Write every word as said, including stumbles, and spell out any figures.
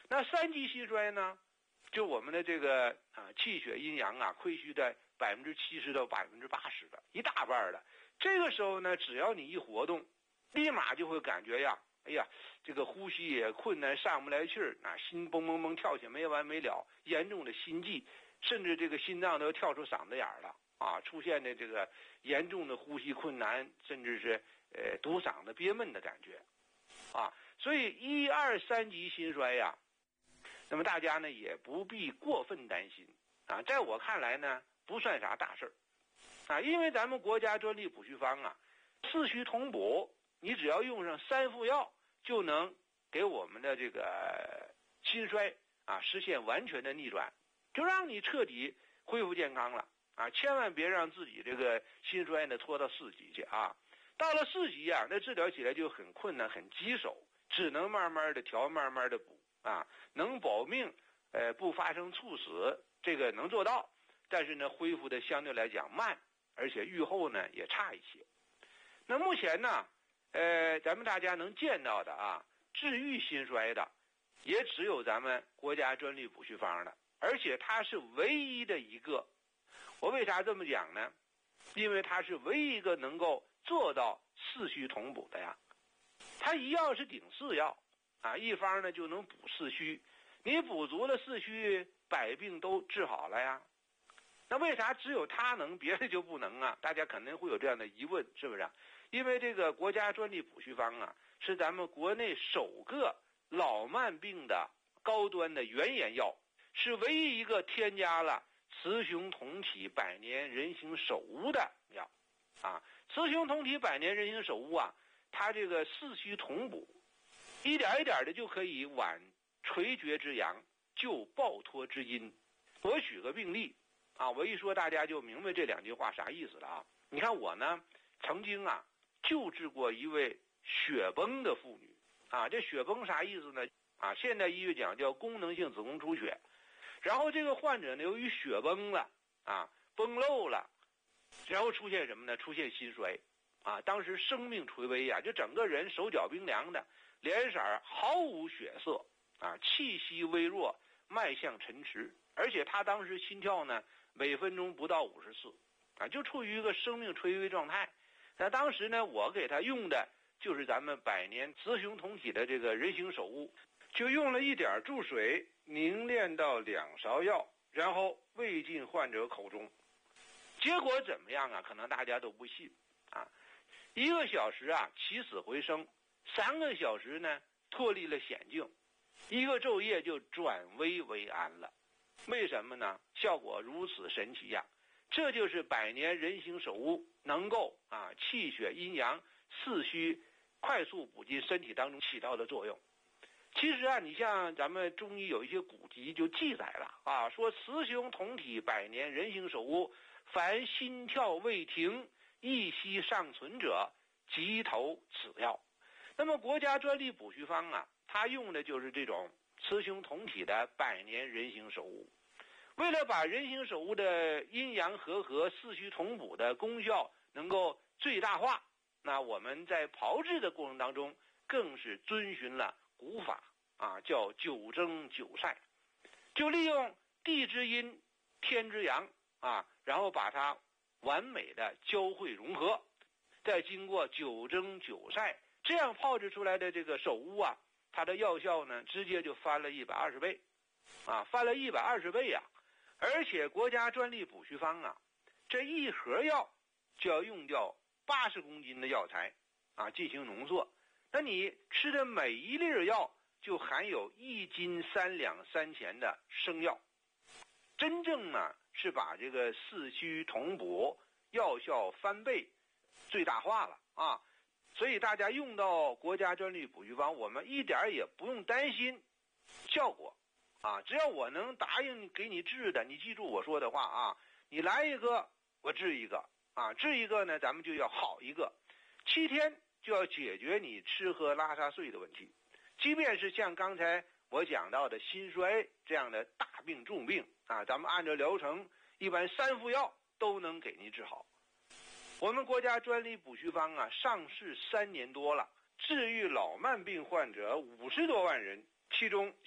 那三级心衰呢，就我们的这个啊气血阴阳啊亏虚在百分之七十到百分之八十的一大半的。这个时候呢，只要你一活动，立马就会感觉呀，哎呀，这个呼吸也困难，上不来气儿，啊，心蹦蹦蹦跳起没完没了，严重的心悸，甚至这个心脏都要跳出嗓子眼儿了啊，出现的这个严重的呼吸困难，甚至是呃堵嗓子憋闷的感觉啊。所以一二三级心衰呀，那么大家呢也不必过分担心啊，在我看来呢不算啥大事儿啊，因为咱们国家专利补虚方啊，四虚同补，你只要用上三副药，就能给我们的这个心衰啊实现完全的逆转，就让你彻底恢复健康了啊！千万别让自己这个心衰呢拖到四级去啊！到了四级啊，那治疗起来就很困难、很棘手，只能慢慢的调、慢慢的补啊，能保命，呃，不发生猝死，这个能做到，但是呢，恢复的相对来讲慢，而且预后呢也差一些。那目前呢，呃，咱们大家能见到的啊，治愈心衰的，也只有咱们国家专利补虚方了，而且它是唯一的一个。我为啥这么讲呢？因为它是唯一一个能够做到四虚同补的呀。它一药是顶四药啊，一方呢就能补四虚，你补足了四虚，百病都治好了呀。那为啥只有它能，别人就不能啊？大家肯定会有这样的疑问，是不是？因为这个国家专利补虚方啊，是咱们国内首个老慢病的高端的原研药，是唯一一个添加了雌雄同体百年人形首乌的药啊。雌雄同体百年人形首乌啊，它这个四虚同补，一点一点的就可以挽垂绝之阳，救抱脱之阴。我举个病例啊，我一说大家就明白这两句话啥意思了啊。你看我呢，曾经啊救治过一位血崩的妇女啊，这血崩啥意思呢？啊，现代医学讲叫功能性子宫出血。然后这个患者呢，由于血崩了啊，崩漏了，然后出现什么呢？出现心衰啊，当时生命垂危啊，就整个人手脚冰凉的，脸色毫无血色啊，气息微弱，脉象沉迟，而且他当时心跳呢每分钟不到五十次啊，就处于一个生命垂危状态。那当时呢，我给他用的就是咱们百年雌雄同体的这个人形首乌，就用了一点注水凝练到两勺药，然后喂进患者口中。结果怎么样啊？可能大家都不信啊。一个小时啊起死回生，三个小时呢脱离了险境，一个昼夜就转危为安了。为什么呢？效果如此神奇呀！这就是百年人形首乌能够啊气血阴阳四虚快速补进身体当中起到的作用。其实啊，你像咱们中医有一些古籍就记载了啊，说雌雄同体百年人形首乌，凡心跳未停，意息尚存者，即投此药。那么国家专利补虚方啊，它用的就是这种雌雄同体的百年人形首乌。为了把人形首乌的阴阳和合、四虚同补的功效能够最大化，那我们在炮制的过程当中更是遵循了古法啊，叫九蒸九晒，就利用地之阴、天之阳啊，然后把它完美的交汇融合，再经过九蒸九晒，这样炮制出来的这个首乌啊，它的药效呢直接就翻了一百二十倍啊，翻了一百二十倍呀！而且国家专利补虚方啊，这一盒药就要用掉八十公斤的药材啊进行浓缩，那你吃的每一粒药就含有一斤三两三钱的生药，真正呢是把这个四虚同补药效翻倍最大化了啊！所以大家用到国家专利补虚方，我们一点也不用担心效果啊！只要我能答应给你治的，你记住我说的话啊，你来一个我治一个啊，治一个呢咱们就要好一个，七天就要解决你吃喝拉撒睡的问题。即便是像刚才我讲到的心衰这样的大病重病啊，咱们按照疗程一般三副药都能给你治好。我们国家专利补虚方啊上市三年多了，治愈老慢病患者五十多万人，其中